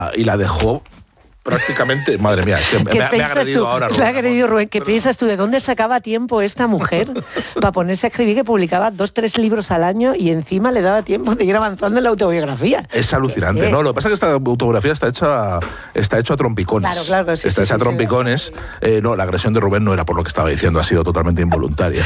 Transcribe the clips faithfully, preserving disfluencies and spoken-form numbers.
y la dejó prácticamente, madre mía, es que me, me ha agredido tú? ahora Rubén. Me ha agredido Rubén. ¿Qué piensas tú? ¿De dónde sacaba tiempo esta mujer para ponerse a escribir, que publicaba dos, tres libros al año y encima le daba tiempo de ir avanzando en la autobiografía? Es alucinante. Es que... No, lo que pasa es que esta autobiografía está hecha, está hecho a trompicones. Claro, claro, sí, está sí, hecha sí, a trompicones. Sí, eh, no, la agresión de Rubén no era por lo que estaba diciendo, ha sido totalmente involuntaria.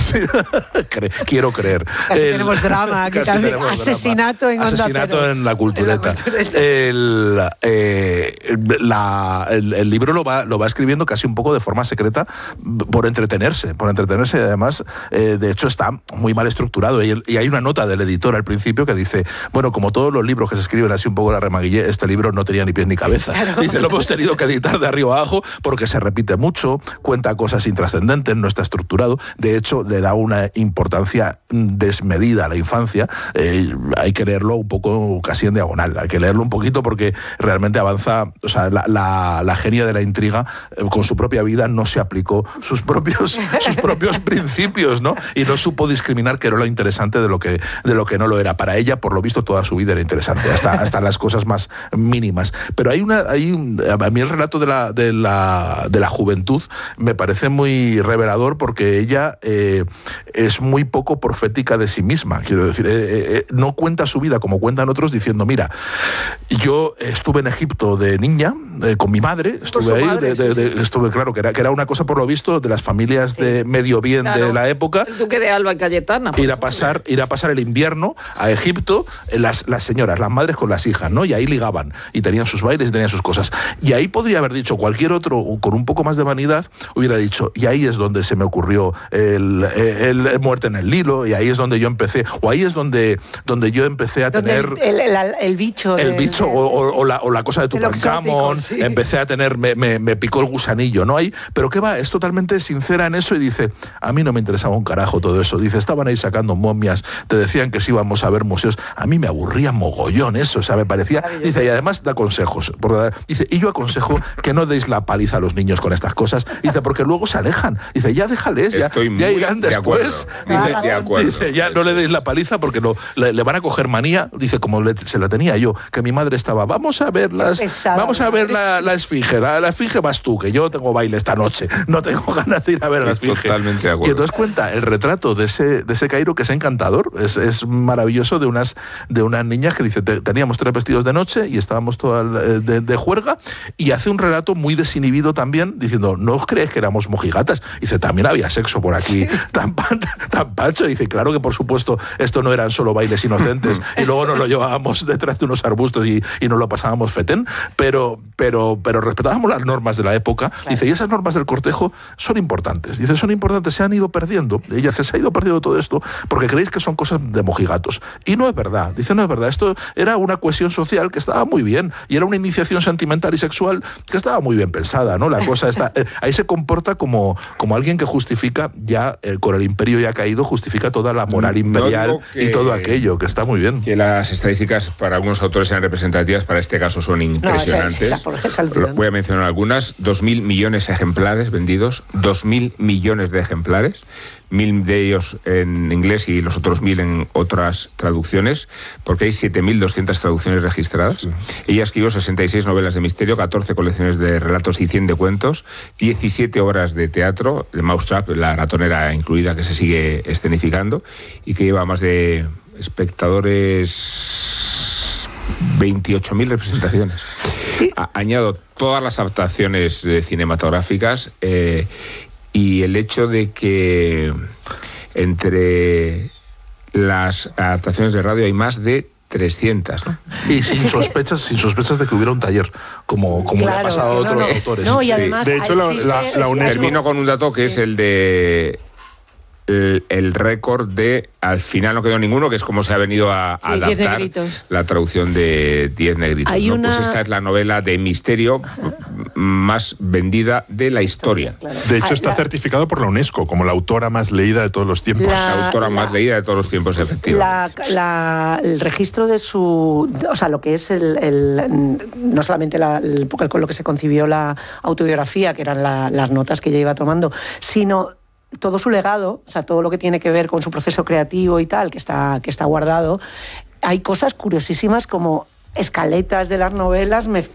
Quiero creer. Casi el, tenemos drama aquí también. Asesinato drama. en Onda Asesinato Cero. en la cultureta. En la cultureta. El, eh, la, el, el libro lo va, lo va escribiendo casi un poco de forma secreta por entretenerse, por entretenerse. Además, eh, de hecho, está muy mal estructurado. Y, y hay una nota del editor al principio que dice, bueno, como todos los libros que se escriben así un poco la remaguille, este libro no tenía ni pies ni cabeza. Claro. Dice, lo hemos tenido que editar de arriba abajo porque se repite mucho, cuenta cosas intrascendentes, no está estructurado. De hecho, le da una importancia desmedida a la infancia. Eh, hay que leerlo un poco casi en diagonal. Hay que leerlo un poquito porque realmente avanza, o sea, la, la, la genia de la intriga eh, con su propia vida no se aplicó sus propios, sus propios principios, ¿no? Y no supo discriminar qué era lo interesante de lo que, de lo que no lo era. Para ella, por lo visto, toda su vida era interesante, hasta, hasta las cosas más mínimas. Pero hay una, hay un, a mí el relato de la, de la, de la juventud me parece muy revelador porque ella eh, es muy poco profética de sí misma. Quiero decir, eh, eh, no cuenta su vida como cuentan otros diciendo, mira, yo estuve en Egipto de niña eh, con mi madre, estuve ahí, madre, de, de, de, sí, sí. estuve, claro, que era, que era una cosa por lo visto de las familias sí. de medio bien claro. de la época. El duque de Alba y Cayetana. Ir a pasar, ir a pasar el invierno a Egipto, las, las señoras, las madres con las hijas, ¿no? Y ahí ligaban, y tenían sus bailes y tenían sus cosas. Y ahí podría haber dicho cualquier otro, con un poco más de vanidad, hubiera dicho, y ahí es donde se me ocurrió el, el, el Muerte en el Nilo, y ahí es donde yo empecé, o ahí es donde, donde yo empecé a tener... El, el, el, el bicho. El de, bicho, de, o, o, la, o la cosa de Tutankamón, sí. empecé a tener, me, me, me picó el gusanillo, ¿no? Hay, pero ¿qué va? Es totalmente sincera en eso y dice, a mí no me interesaba un carajo todo eso. Dice, estaban ahí sacando momias, te decían que sí íbamos a ver museos. A mí me aburría mogollón eso, o sea, me parecía... Dice, y además da consejos. Dice, y yo aconsejo que no deis la paliza a los niños con estas cosas. Dice, porque luego se alejan. Dice, ya déjales, ya, ya irán de después. Dice, dice, de acuerdo. dice, ya no le deis la paliza porque lo, le, le van a coger manía. Dice, como le, se la tenía yo, que mi madre estaba, vamos a ver las, pesada, vamos a ver la, la esfinge. La, la esfinge vas tú, que yo tengo baile esta noche. No tengo ganas de ir a ver a la esfinge. Totalmente de acuerdo. Y entonces cuenta el retrato de ese, de ese Cairo que es encantador, es, es maravilloso, de unas, de unas niñas que dice, teníamos tres vestidos de noche y estábamos todas de, de juerga, y hace un relato muy desinhibido también, diciendo, ¿no os creéis que éramos mojigatas? Dice, también había sexo por aquí, sí. tan, tan, tan pancho. Dice, claro que por supuesto esto no eran solo bailes inocentes y luego nos lo llevábamos detrás de unos arbustos y, y nos lo pasábamos fetén, pero, pero, pero respetábamos las normas de la época. Claro. Dice, y esas normas del cortejo son importantes. Dice, son importantes, se han ido perdiendo. Ella dice, se ha ido perdiendo todo esto porque creéis que son cosas de mojigatos. Y no es verdad. Dice, no es verdad. Esto era una cohesión social que estaba muy bien y era una iniciación sentimental y sexual que estaba muy bien pensada, ¿no? La cosa está... Eh, ahí se comporta como, como alguien que justifica ya, eh, con el imperio ya caído, justifica toda la moral imperial no que, y todo aquello, que está muy bien. Que las estadísticas para algunos autores sean representativas, para este caso son impresionantes. No, esa, esa, esa Voy a mencionar algunas. Dos mil millones de ejemplares vendidos, dos mil millones de ejemplares, mil de ellos en inglés y los otros mil en otras traducciones, porque hay siete mil doscientas traducciones registradas. Sí. Ella escribió sesenta y seis novelas de misterio, catorce colecciones de relatos y cien de cuentos, diecisiete obras de teatro, de Mousetrap, la ratonera incluida, que se sigue escenificando, y que lleva más de espectadores veintiocho mil representaciones. Sí. A- añado todas las adaptaciones eh, cinematográficas eh, y el hecho de que entre las adaptaciones de radio hay más de trescientas, ¿no? Y sin sospechas, sin sospechas de que hubiera un taller, como, como claro, le ha pasado a otros no, no. autores. No, y además, sí. De hecho, la, la, la UNESCO... Termino con un dato que sí. es el de el, el récord de, al final no quedó ninguno, que es como se ha venido a, a sí, adaptar la traducción de Diez negritos. ¿No? Una... Pues esta es la novela de misterio más vendida de la historia. Claro, claro. De hecho, está ah, la... certificado por la UNESCO como la autora más leída de todos los tiempos. La, la autora la, más leída de todos los tiempos, efectivamente. La, la, el registro de su... O sea, lo que es el... el no solamente la, el, con lo que se concibió la autobiografía, que eran la, las notas que ella iba tomando, sino... todo su legado, o sea, todo lo que tiene que ver con su proceso creativo y tal, que está, que está guardado. Hay cosas curiosísimas como escaletas de las novelas